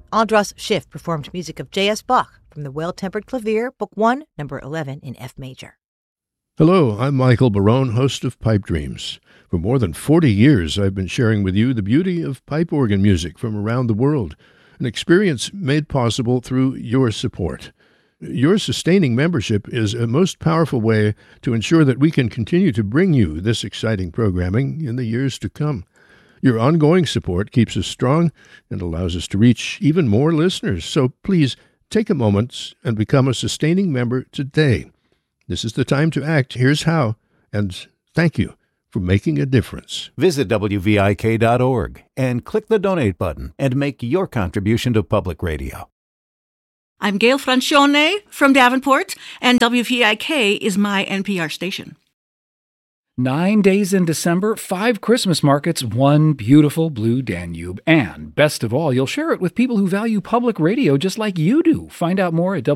Andras Schiff performed music of J.S. Bach from the Well-Tempered Clavier, Book 1, number 11 in F major. Hello, I'm Michael Barone, host of Pipe Dreams. For more than 40 years, I've been sharing with you the beauty of pipe organ music from around the world, an experience made possible through your support. Your sustaining membership is a most powerful way to ensure that we can continue to bring you this exciting programming in the years to come. Your ongoing support keeps us strong and allows us to reach even more listeners. So please take a moment and become a sustaining member today. This is the time to act. Here's how. And thank you for making a difference. Visit WVIK.org and click the donate button and make your contribution to public radio. I'm Gail Francione from Davenport, and WVIK is my NPR station. 9 days in December, 5 Christmas markets, 1 beautiful blue Danube. And best of all, you'll share it with people who value public radio just like you do. Find out more at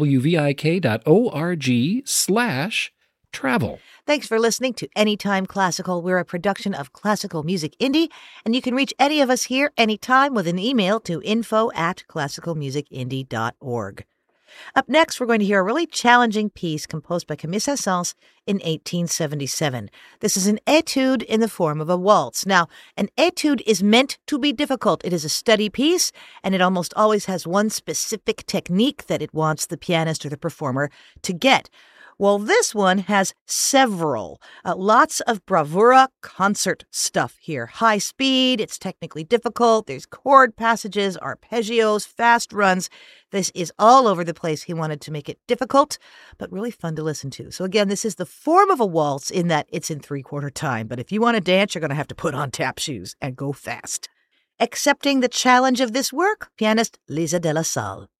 wvik.org/travel. Thanks for listening to Anytime Classical. We're a production of Classical Music Indie, and you can reach any of us here anytime with an email to info@classicalmusicindie.org. Up next, we're going to hear a really challenging piece composed by Camille Saint-Saëns in 1877. This is an etude in the form of a waltz. Now, an etude is meant to be difficult. It is a study piece, and it almost always has one specific technique that it wants the pianist or the performer to get. Well, this one has several, lots of bravura concert stuff here. High speed, it's technically difficult, there's chord passages, arpeggios, fast runs. This is all over the place. He wanted to make it difficult, but really fun to listen to. So again, this is the form of a waltz in that it's in 3/4 time. But if you want to dance, you're going to have to put on tap shoes and go fast. Accepting the challenge of this work, pianist Lisa de la Salle.